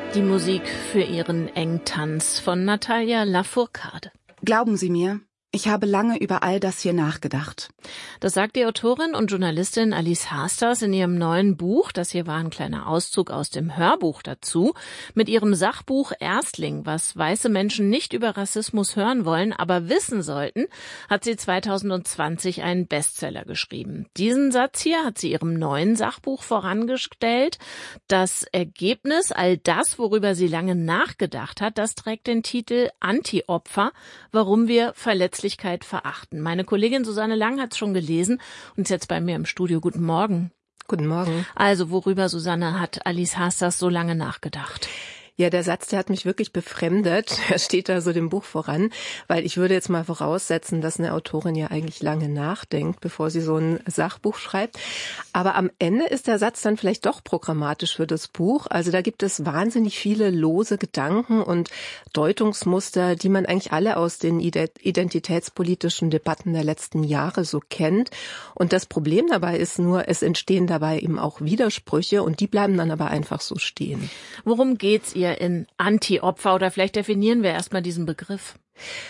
Die Musik für ihren Engtanz von Natalia Lafourcade. Glauben Sie mir, ich habe lange über all das hier nachgedacht. Das sagt die Autorin und Journalistin Alice Hasters in ihrem neuen Buch. Das hier war ein kleiner Auszug aus dem Hörbuch dazu. Mit ihrem Sachbuch Erstling, was weiße Menschen nicht über Rassismus hören wollen, aber wissen sollten, hat sie 2020 einen Bestseller geschrieben. Diesen Satz hier hat sie ihrem neuen Sachbuch vorangestellt. Das Ergebnis, all das, worüber sie lange nachgedacht hat, das trägt den Titel Anti-Opfer, warum wir Verletzlichkeit verachten. Meine Kollegin Susanne Lang hat es schon gelesen und ist jetzt bei mir im Studio. Guten Morgen. Guten Morgen. Also, worüber, Susanne, hat Alice Hasters so lange nachgedacht? Ja, der Satz, der hat mich wirklich befremdet. Er steht da so dem Buch voran, weil ich würde jetzt mal voraussetzen, dass eine Autorin ja eigentlich lange nachdenkt, bevor sie so ein Sachbuch schreibt. Aber am Ende ist der Satz dann vielleicht doch programmatisch für das Buch. Also da gibt es wahnsinnig viele lose Gedanken und Deutungsmuster, die man eigentlich alle aus den identitätspolitischen Debatten der letzten Jahre so kennt. Und das Problem dabei ist nur, es entstehen dabei eben auch Widersprüche und die bleiben dann aber einfach so stehen. Worum geht's ihr in Anti-Opfer? Oder vielleicht definieren wir erstmal diesen Begriff.